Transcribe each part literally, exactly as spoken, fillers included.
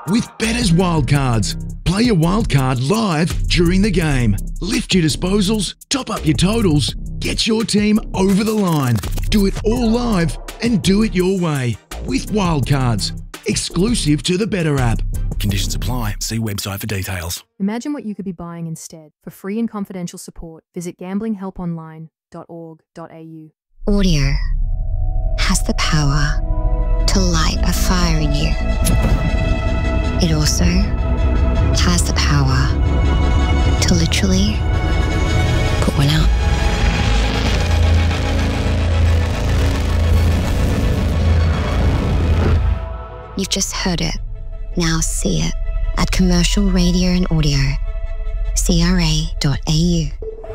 with Better's Wildcards. Play your wildcard live during the game. Lift your disposals, top up your totals, get your team over the line. Do it all live and do it your way with Wildcards. Exclusive to the Better app. Conditions apply. See website for details. Imagine what you could be buying instead. For free and confidential support, visit gambling help online dot org dot a u. Audio has the power to light a fire in you. It also has the power to literally put one out. You've just heard it. Now see it at Commercial Radio and Audio, C R A dot A U.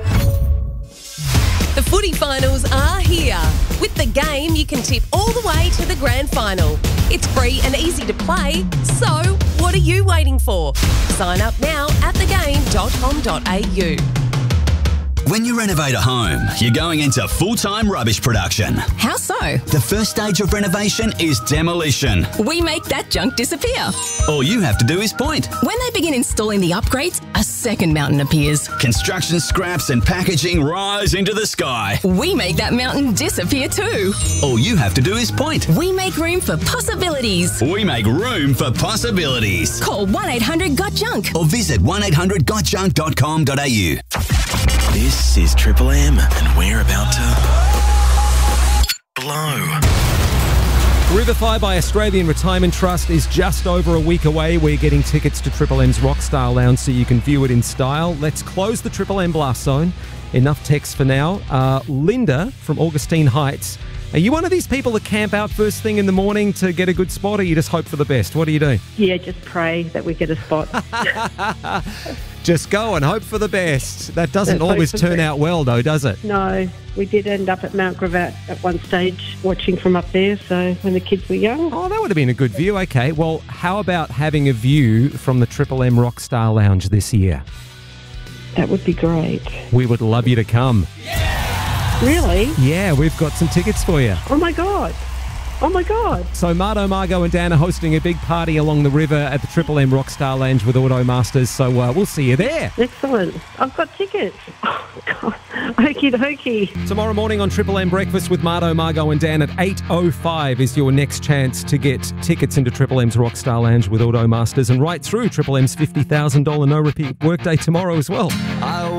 The footy finals are here. With the game, you can tip all the way to the grand final. It's free and easy to play, so what are you waiting for? Sign up now at the game dot com dot a u. When you renovate a home, you're going into full-time rubbish production. How so? The first stage of renovation is demolition. We make that junk disappear. All you have to do is point. When they begin installing the upgrades, a second mountain appears. Construction scraps and packaging rise into the sky. We make that mountain disappear too. All you have to do is point. We make room for possibilities. We make room for possibilities. Call one eight hundred got junk or visit one eight hundred got junk dot com dot a u. This is Triple M, and we're about to blow. Riverfire by Australian Retirement Trust is just over a week away. We're getting tickets to Triple M's Rockstar Lounge so you can view it in style. Let's close the Triple M Blast Zone. Enough text for now. Uh, Linda from Augustine Heights. Are you one of these people that camp out first thing in the morning to get a good spot, or you just hope for the best? What do you do? Yeah, just pray that we get a spot. Just go and hope for the best. That doesn't Let's always hope for turn the out well, though, does it? No, we did end up at Mount Gravatt at one stage, watching from up there, so when the kids were young. Oh, that would have been a good view. Okay, well, how about having a view from the Triple M Rockstar Lounge this year? That would be great. We would love you to come. Really? Yeah, we've got some tickets for you. Oh, my God. Oh, my God. So Mardo, Margo and Dan are hosting a big party along the river at the Triple M Rockstar Lounge with Auto Masters, so uh, we'll see you there. Excellent. I've got tickets. Oh, God. Okie dokie. Tomorrow morning on Triple M Breakfast with Mardo, Margo and Dan at eight oh five is your next chance to get tickets into Triple M's Rockstar Lounge with Auto Masters, and right through Triple M's fifty thousand dollars no-repeat workday tomorrow as well.